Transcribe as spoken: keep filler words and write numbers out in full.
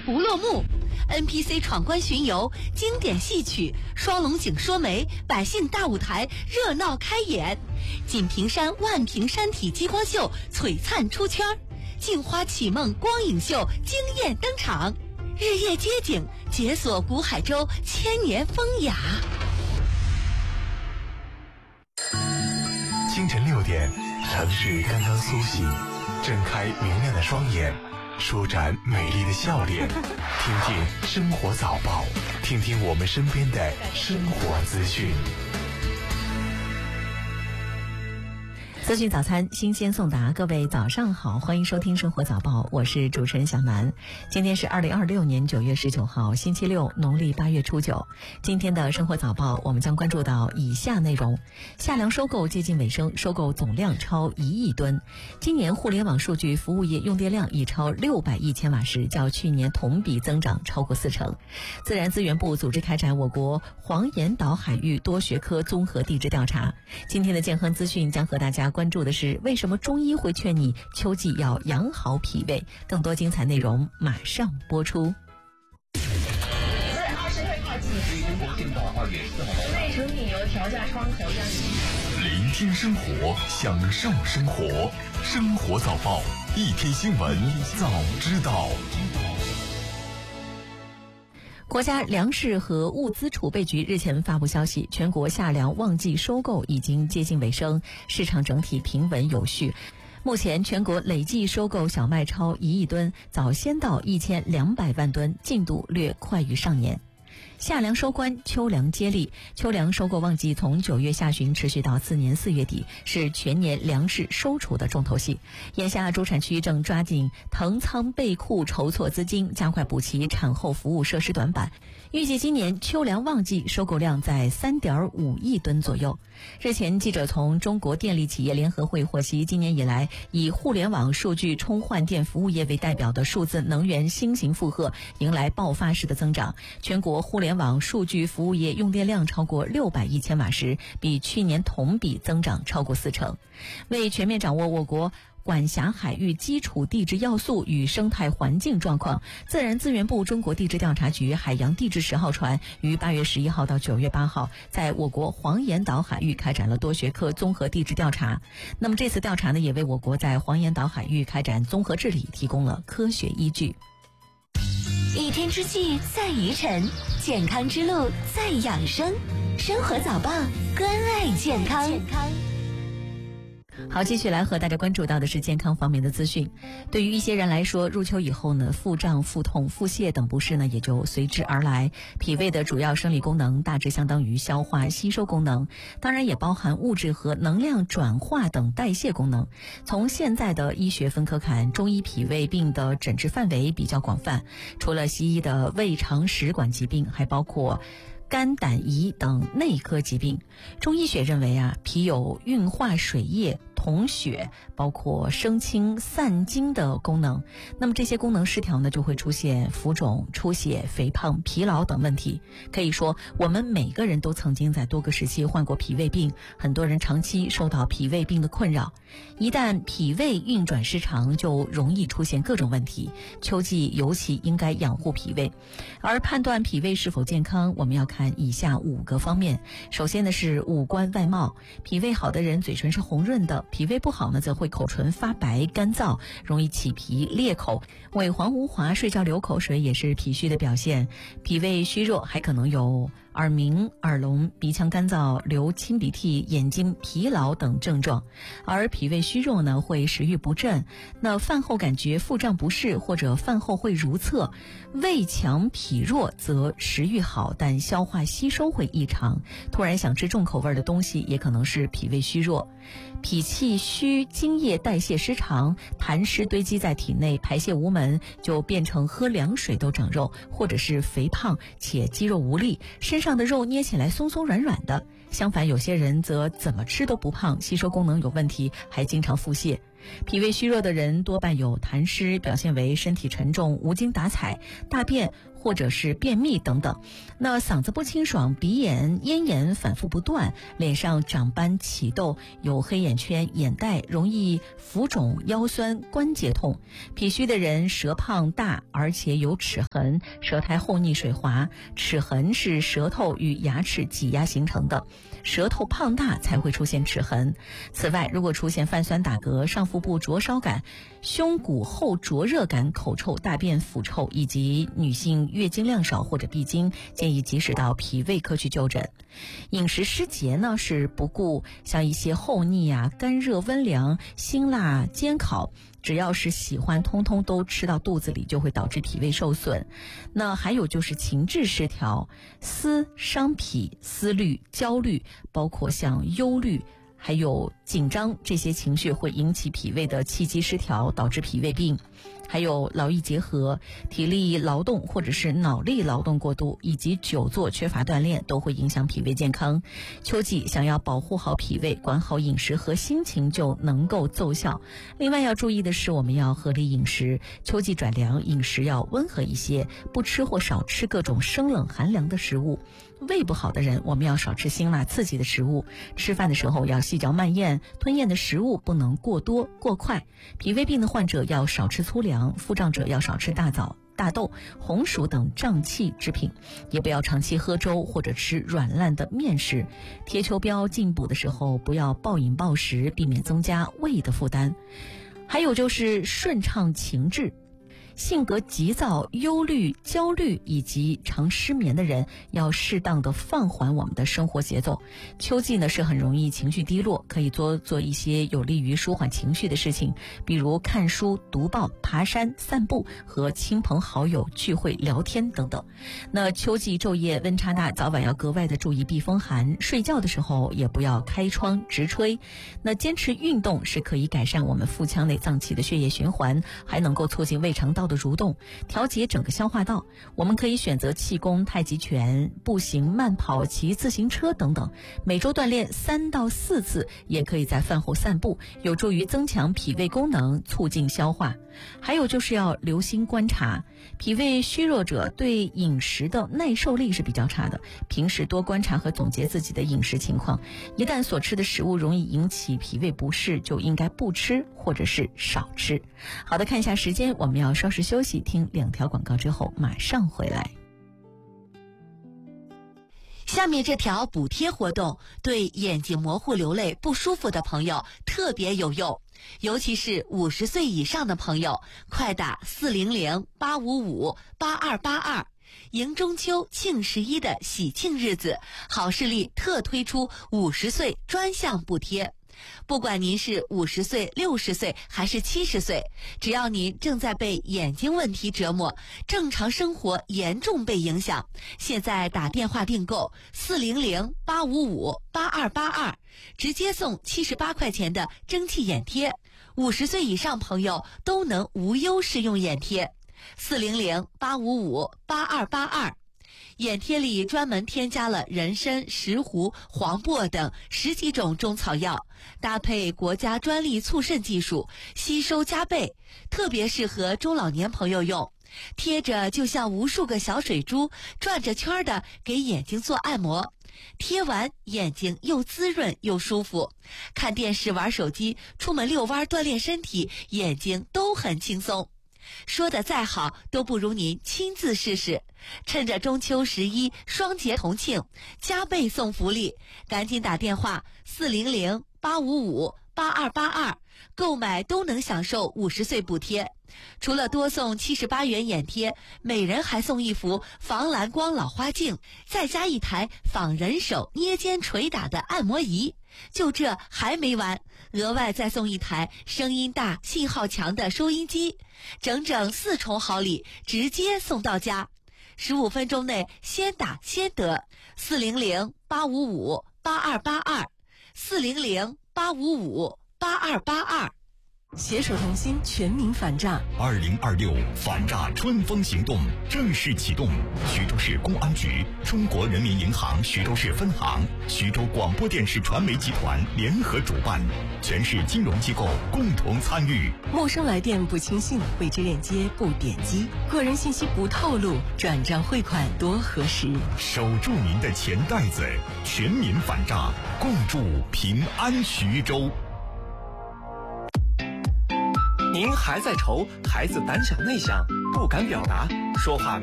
不落幕。N P C 闯关巡游，经典戏曲，双龙井说媒，百姓大舞台，热闹开演。锦屏山万屏山体激光秀璀璨出圈，镜花启梦光影秀惊艳登场，日夜街景解锁古海州千年风雅。 清晨六点，城市刚刚苏醒，睁开明亮的双眼，舒展美丽的笑脸，听听生活早报，听听我们身边的生活资讯。 资讯早餐，新鲜送达，各位早上好，欢迎收听生活早报，我是主持人小南。今天是二零二六年九月十九号，星期六，农历八月初九。今天的生活早报，我们将关注到以下内容：夏粮收购接近尾声，收购总量超一亿吨。今年互联网数据服务业用电量已超六百亿千瓦时，较去年同比增长超过四成。自然资源部组织开展我国黄岩岛海域多学科综合地质调查。今天的健康资讯将和大家关注的是为什么中医会劝你秋季要养好脾胃。更多精彩内容马上播出。 二十号起，室内成品油调价窗口让你聆听生活，享受生活，生活早报，一天新闻早知道。 国家粮食和物资储备局日前发布消息，全国夏粮旺季收购已经接近尾声，市场整体平稳有序。目前全国累计收购小麦超一亿吨，早先到一千两百万吨，进度略快于上年。夏粮收官，秋粮接力。秋粮收购旺季从九月下旬持续到次年四月底，是全年粮食收储的重头戏。眼下主产区正抓紧腾仓备库，筹措资金，加快补齐产后服务设施短板。预计今年秋粮旺季收购量在 三点五亿吨左右。日前，记者从中国电力企业联合会获悉，今年以来以互联网数据充换电服务业为代表的数字能源新型负荷迎来爆发式的增长，全国互联网数据服务业用电量超过六百亿千瓦时，比去年同比增长超过四成。为全面掌握我国管辖海域基础地质要素与生态环境状况，自然资源部中国地质调查局海洋地质十号船于八月十一号到九月八号在我国黄岩岛海域开展了多学科综合地质调查。那么这次调查呢，也为我国在黄岩岛海域开展综合治理提供了科学依据。 一天之计在于晨，健康之路在养生。生活早报，关爱健康。 好，继续来和大家关注到的是健康方面的资讯。对于一些人来说，入秋以后呢，腹胀、腹痛、腹泻等不适呢也就随之而来。脾胃的主要生理功能大致相当于消化吸收功能，当然也包含物质和能量转化等代谢功能。从现在的医学分科看，中医脾胃病的诊治范围比较广泛，除了西医的胃肠食管疾病，还包括肝胆胰等内科疾病。中医学认为啊，脾有运化水液、统血，包括生清散精的功能。那么这些功能失调呢，就会出现浮肿、出血、肥胖、疲劳等问题。可以说，我们每个人都曾经在多个时期患过脾胃病，很多人长期受到脾胃病的困扰。一旦脾胃运转失常，就容易出现各种问题。秋季尤其应该养护脾胃。而判断脾胃是否健康，我们要看以下五个方面。首先呢是五官外貌，脾胃好的人嘴唇是红润的，脾胃不好呢则会口唇发白干燥，容易起皮裂口，萎黄无华，睡觉流口水也是脾虚的表现。脾胃虚弱还可能有耳鸣、耳聋、鼻腔干燥、流清鼻涕、眼睛疲劳等症状。而脾胃虚弱呢会食欲不振，那饭后感觉腹胀不适，或者饭后会如厕。胃强脾弱则食欲好，但消化吸收会异常，突然想吃重口味的东西也可能是脾胃虚弱。脾气虚，津液代谢失常，痰湿堆积在体内，排泄无门，就变成喝凉水都长肉，或者是肥胖且肌肉无力，身上的肉捏起来松松软软的。相反，有些人则怎么吃都不胖，吸收功能有问题，还经常腹泻。 脾胃虚弱的人多半有痰湿，表现为身体沉重、无精打采、大便或者是便秘等等。那嗓子不清爽，鼻炎、咽炎反复不断，脸上长斑起痘，有黑眼圈、眼袋，容易浮肿、腰酸、关节痛。脾虚的人舌胖大，而且有齿痕，舌苔厚腻水滑。齿痕是舌头与牙齿挤压形成的，舌头胖大才会出现齿痕。此外，如果出现泛酸打嗝、上腹部灼烧感、胸骨后灼热感、口臭、大便腐臭，以及女性月经量少或者闭经，建议及时到脾胃科去就诊。饮食失节呢，是不顾像一些厚腻啊、干热温凉、辛辣煎烤，只要是喜欢通通都吃到肚子里，就会导致脾胃受损。那还有就是情志失调，思伤脾，思虑、焦虑，包括像忧虑还有紧张，这些情绪会引起脾胃的气机失调，导致脾胃病。还有劳逸结合，体力劳动或者是脑力劳动过度，以及久坐缺乏锻炼，都会影响脾胃健康。秋季想要保护好脾胃，管好饮食和心情就能够奏效。另外要注意的是，我们要合理饮食，秋季转凉，饮食要温和一些，不吃或少吃各种生冷寒凉的食物。胃不好的人，我们要少吃辛辣刺激的食物，吃饭的时候要细嚼慢咽，吞咽的食物不能过多过快。脾胃病的患者要少吃粗粮，腹胀者要少吃大枣、大豆、红薯等胀气制品，也不要长期喝粥或者吃软烂的面食。贴秋膘进补的时候，不要暴饮暴食，避免增加胃的负担。还有就是顺畅情志，性格急躁、忧虑、焦虑以及常失眠的人，要适当的放缓我们的生活节奏。秋季呢是很容易情绪低落，可以多做一些有利于舒缓情绪的事情，比如看书、读报、爬山、散步，和亲朋好友聚会聊天等等。那秋季昼夜温差大，早晚要格外的注意避风寒，睡觉的时候也不要开窗直吹。那坚持运动是可以改善我们腹腔内脏器的血液循环，还能够促进胃肠道的蠕动，调节整个消化道。我们可以选择气功、太极拳、步行、慢跑、骑自行车等等，每周锻炼三到四次，也可以在饭后散步，有助于增强脾胃功能，促进消化。还有就是要留心观察，脾胃虚弱者对饮食的耐受力是比较差的，平时多观察和总结自己的饮食情况，一旦所吃的食物容易引起脾胃不适，就应该不吃或者是少吃。好的，看一下时间，我们要稍事休息，听两条广告之后马上回来。 下面这条补贴活动对眼睛模糊、流泪不舒服的朋友特别有用，尤其是五十岁以上的朋友，快打四零零八五五八二八二。迎中秋庆十一的喜庆日子，好视力特推出五十岁专项补贴。不管您是五十岁、六十岁还是七十岁，只要您正在被眼睛问题折磨，正常生活严重被影响，现在打电话订购四零零八五五八二八二，直接送七十八块钱的蒸汽眼贴，五十岁以上朋友都能无忧试用眼贴。四零零八五五八二八二。眼贴里专门添加了人参、石斛、黄柏等十几种中草药，搭配国家专利促渗技术，吸收加倍，特别适合中老年朋友用。贴着就像无数个小水珠转着圈的给眼睛做按摩，贴完眼睛又滋润又舒服，看电视、玩手机、出门遛弯、锻炼身体，眼睛都很轻松。说的再好都不如您亲自试试。趁着中秋十一双节同庆，加倍送福利，赶紧打电话四零零八五五八二八二，购买都能享受五十岁补贴。除了多送七十八元眼贴，每人还送一幅防蓝光老花镜，再加一台仿人手捏肩捶打的按摩仪。就这还没完，额外再送一台声音大、信号强的收音机，整整四重好礼，直接送到家。十五分钟内先打先得，四零零八五五八二八二，四零零八五五八二八二。 携手同心，全民反诈。 二零二六反诈春风行动正式启动，徐州市公安局、中国人民银行徐州市分行、徐州广播电视传媒集团联合主办，全市金融机构共同参与。 陌生来电不轻信，未知链接不点击，个人信息不透露，转账汇款多核实。 守住您的钱袋子，全民反诈，共筑平安徐州。 您还在愁孩子胆小内向，不敢表达，说话